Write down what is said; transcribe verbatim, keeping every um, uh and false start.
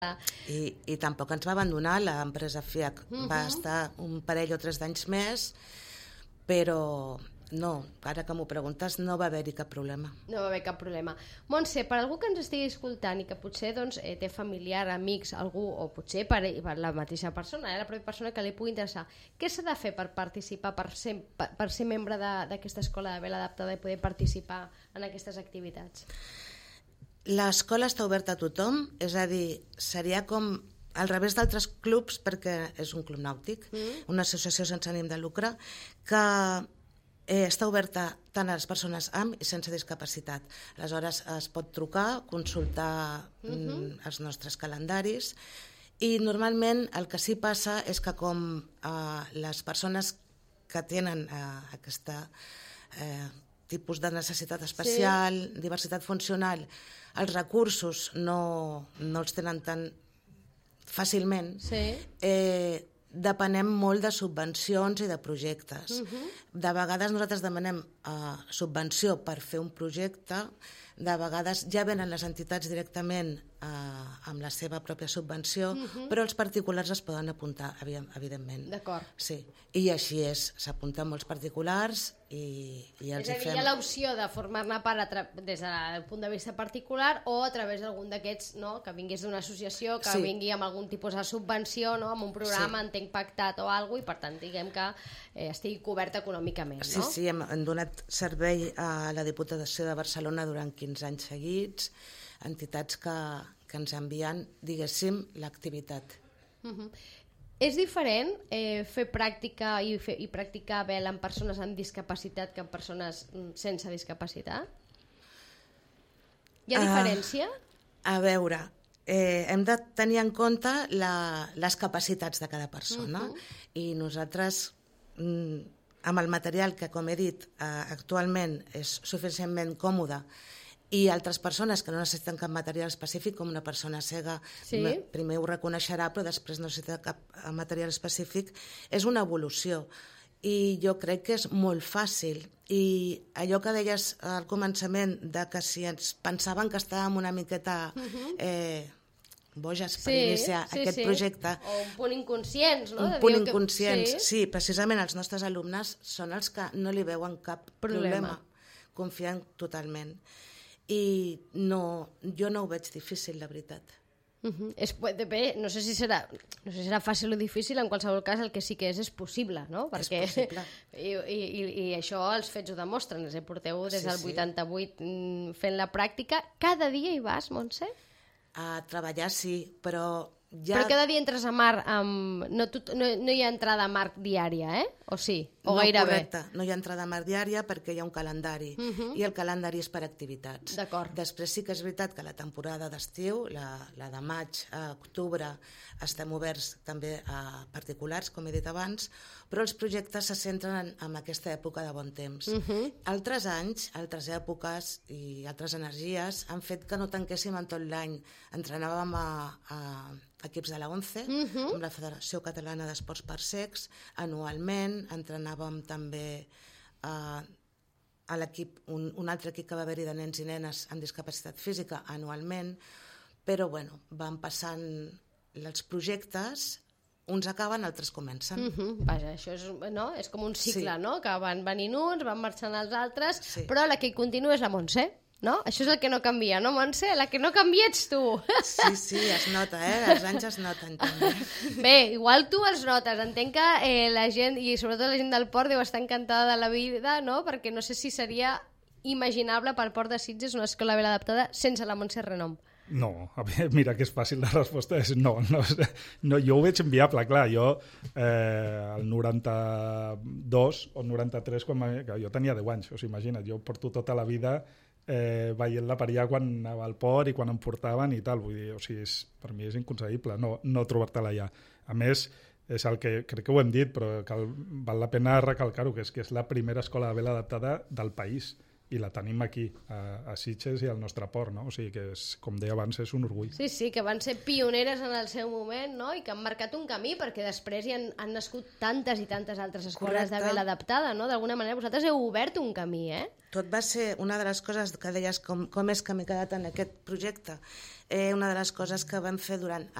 I, i tampoc ens va abandonar l'empresa F I A C. Uh-huh. Va estar un parell o tres d'anys més, però no, ara que m'ho preguntes, no va haver-hi cap problema. No va haver cap problema. Montse, per algú que ens estigui escoltant i que potser doncs, eh, té familiar, amics, algú, o potser per, per la mateixa persona, eh, la pròpia persona que li pugui interessar, què s'ha de fer per participar, per ser, per, per ser membre d'aquesta escola de vela adaptada i poder participar en aquestes activitats? L'escola està oberta a tothom, és a dir, seria com al revés d'altres clubs, perquè és un club nàutic, mm. una associació sense ànim de lucre, que eh, està oberta tant a les persones amb i sense discapacitat. Aleshores es pot trucar, consultar mm-hmm. els nostres calendaris, i normalment el que sí passa és que com eh, les persones que tenen eh, aquesta eh, tipus de necessitat especial, sí. diversitat funcional, els recursos no, no els tenen tan fàcilment, sí. eh, depenem molt de subvencions i de projectes. Uh-huh. De vegades nosaltres demanem uh, subvenció per fer un projecte, de vegades ja venen les entitats directament uh, amb la seva pròpia subvenció, uh-huh. però els particulars es poden apuntar, evidentment. D'acord. Sí, i així és, s'apunten molts particulars i, i els és a dir, hi fem... hi ha l'opció de formar-ne part tra... des del punt de vista particular o a través d'algun d'aquests, no? Que vingués d'una associació, que sí. vingui amb algun tipus de subvenció, no? Amb un programa, sí. entenc, pactat o alguna cosa, i per tant, diguem que eh, estigui cobert econòmicament, sí, no? Sí, sí, hem, hem donat servei a la Diputació de Barcelona durant quinze anys seguits, entitats que, que ens envien, diguéssim, l'activitat. Uh-huh. És diferent eh, fer pràctica i, fer, i practicar vela amb persones amb discapacitat que amb persones sense discapacitat? Hi ha diferència? Uh, a veure, eh, hem de tenir en compte la, les capacitats de cada persona, uh-huh. i nosaltres, mm, amb el material que, com he dit, eh, actualment és suficientment còmode, i altres persones que no necessiten cap material específic, com una persona cega, sí. primer ho reconeixerà, però després no necessita cap material específic, és una evolució. I jo crec que és molt fàcil. I allò que deies al començament, de que si ens pensaven que estàvem una miqueta... Uh-huh. eh, boges per sí, iniciar sí, aquest sí. projecte. O un punt inconscients, no? Un punt inconscients, que... sí. sí, precisament els nostres alumnes són els que no li veuen cap problema, problema. Confien totalment. I no, jo no ho veig difícil, la veritat. Uh-huh. És, bé, no sé si serà, no sé si serà fàcil o difícil, en qualsevol cas el que sí que és és possible, no? Perquè, és possible. I, i, I això els fets ho demostren, eh? Porteu des sí, del sí. vuitanta-vuit fent la pràctica. Cada dia hi vas, Montse? A treballar sí, però ja... Però cada dia entres a mar amb... No, tu, no, no hi ha entrada a mar diària, eh? O sí? O no, gairebé? Correcte, no hi ha entrada a mar diària perquè hi ha un calendari, uh-huh. i el calendari és per activitats. D'acord. Després sí que és veritat que la temporada d'estiu, la, la de maig a octubre, estem oberts també a particulars, com he dit abans, però els projectes se centren en, en aquesta època de bon temps. Uh-huh. Altres anys, altres èpoques i altres energies han fet que no tanquéssim en tot l'any. Entrenàvem a, a equips de la ONCE, uh-huh. amb la Federació Catalana d'Esports per Cecs, anualment. Entrenàvem també a, a l'equip, un, un altre equip que va haver-hi de nens i nenes amb discapacitat física, anualment, però bueno, van passant els projectes, uns acaben, altres comencen. Uh-huh. Vaja, això és, no? És com un cicle, sí. no? Que van venint uns, van marxant els altres, sí. però la que hi continua és la Montse, no? Això és el que no canvia, no, Montse? La que no canvia ets tu. Sí, sí, es nota, eh? Els anys es noten, també. Bé, igual tu els notes. Entenc que eh, la gent, i sobretot la gent del port, deu estar encantada de la vida, no? Perquè no sé si seria imaginable pel Port de Sitges una escola vela adaptada sense la Montse Renom. No, a veure, mira que és fàcil, la resposta és no, no, no jo ho veig inviable, clar, jo eh, el noranta-dos o noranta-tres, quan que jo tenia deu anys, o sigui, imagina't, jo porto tota la vida eh, veient-la per allà quan anava al port i quan em portaven i tal, vull dir, o sigui, és, per mi és inconcebible no, no trobar-te-la allà. A més, és el que crec que ho hem dit, però cal, val la pena recalcar-ho, que és que és la primera escola de vela adaptada del país. i la tenim aquí, a, a Sitges i al nostre port, no? O sigui que, és, com deia abans, és un orgull. Sí, sí, que van ser pioneres en el seu moment, no? I que han marcat un camí, perquè després hi han, han nascut tantes i tantes altres escoles Correcte. de vela adaptada, no? D'alguna manera vosaltres heu obert un camí, eh? Tot va ser una de les coses que deies com, com és que m'he quedat en aquest projecte. Eh, una de les coses que vam fer durant